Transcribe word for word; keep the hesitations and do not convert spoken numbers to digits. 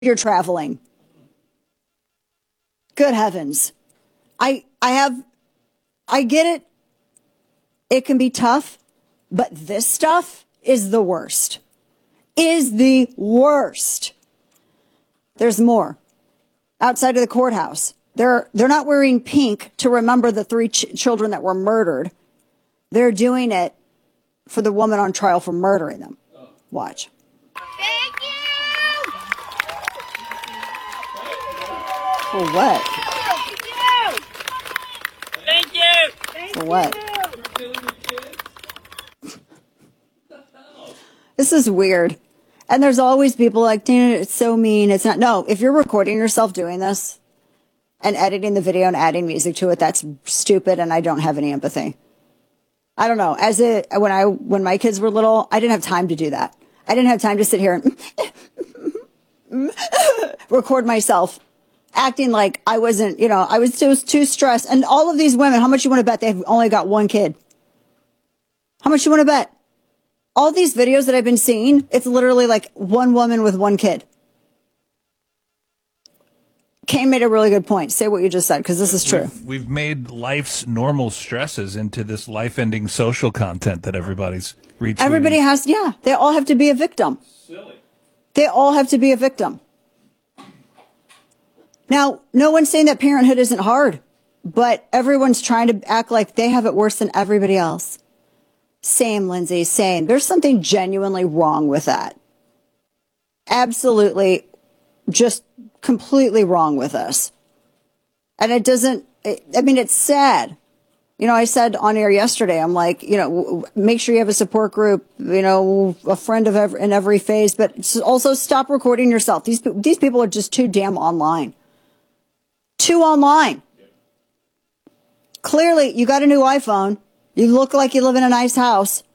you're traveling. Good heavens. I I have I get it. It can be tough, but this stuff is the worst. Is the worst. There's more. Outside of the courthouse, they're they're not wearing pink to remember the three ch- children that were murdered. They're doing it for the woman on trial for murdering them. Watch. Thank you. For what? Thank you. Thank For what? you. This is weird. And there's always people like, Dana, it's so mean. It's not. No, if you're recording yourself doing this and editing the video and adding music to it, that's stupid. And I don't have any empathy. I don't know. As a, when I, when my kids were little, I didn't have time to do that. I didn't have time to sit here and record myself acting like I wasn't, you know, I was too, too stressed. And all of these women, how much you want to bet they've only got one kid? How much you want to bet? All these videos that I've been seeing, it's literally like one woman with one kid. Kane made a really good point. Say what you just said, because this is true. We've, we've made life's normal stresses into this life-ending social content that everybody's retweeting. Everybody has, yeah, they all have to be a victim. Silly. They all have to be a victim. Now, no one's saying that parenthood isn't hard, but everyone's trying to act like they have it worse than everybody else. Same, Lindsay, same. There's something genuinely wrong with that. Absolutely, just completely wrong with us. And it doesn't, I mean, it's sad. You know, I said on air yesterday, I'm like, you know, make sure you have a support group, you know, a friend of every, in every phase, but also stop recording yourself. These, these people are just too damn online. Too online. Clearly, you got a new iPhone. You look like you live in a nice house.